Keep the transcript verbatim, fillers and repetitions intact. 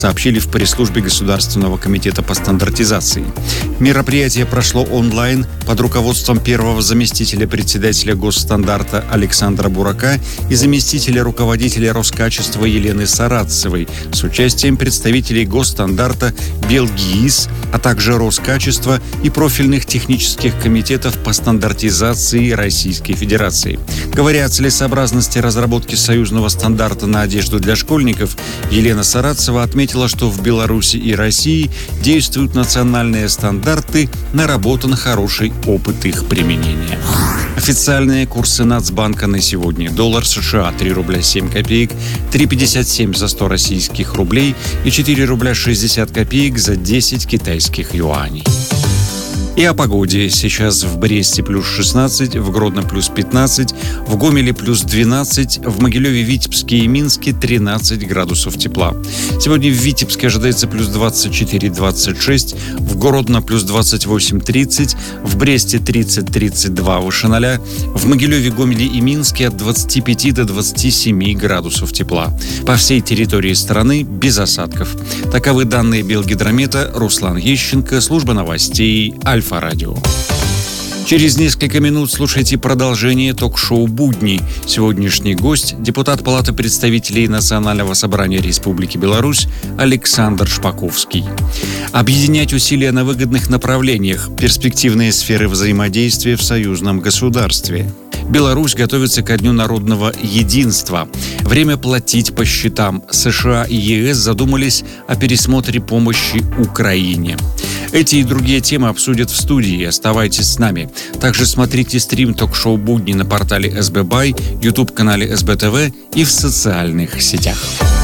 сообщили в пресс-службе Государственного комитета по стандартизации. Мероприятие прошло онлайн под руководством первого заместителя председателя Госстандарта Александра Бурака и заместителя руководителя Роскачества Елены Саратцевой с участием представителей Госстандарта, Белгиис, а также Роскачества и профильных технических комитетов по стандартизации Российской Федерации. Говоря о целесообразности разработки союзного стандарта на одежду для школьников, Елена Саратцева отметила, что в Беларуси и России действуют национальные стандарты, наработан хороший опыт их применения. Официальные курсы Нацбанка на сегодня. Доллар США три рубля семь копеек, три пятьдесят семь за сто российских рублей и четыре рубля шестьдесят копеек за десять китайских юаней. И о погоде. Сейчас в Бресте плюс шестнадцать, в Гродно плюс пятнадцать, в Гомеле плюс двенадцать, в Могилеве, Витебске и Минске тринадцать градусов тепла. Сегодня в Витебске ожидается плюс двадцать четыре - двадцать шесть, в Гродно плюс двадцать восемь - тридцать, в Бресте тридцать - тридцать два выше ноля, в Могилеве, Гомеле и Минске от двадцати пяти до двадцати семи градусов тепла. По всей территории страны без осадков. Таковы данные Белгидромета. Руслан Ещенко, служба новостей Альфа-Радио. Через несколько минут слушайте продолжение ток-шоу «Будни». Сегодняшний гость – депутат Палаты представителей Национального собрания Республики Беларусь Александр Шпаковский. Объединять усилия на выгодных направлениях, перспективные сферы взаимодействия в союзном государстве. Беларусь готовится ко Дню народного единства. Время платить по счетам. США и ЕС задумались о пересмотре помощи Украине. Эти и другие темы обсудят в студии. Оставайтесь с нами. Также смотрите стрим ток-шоу «Будни» на портале эс бэ бай, YouTube-канале эс бэ тэ вэ и в социальных сетях.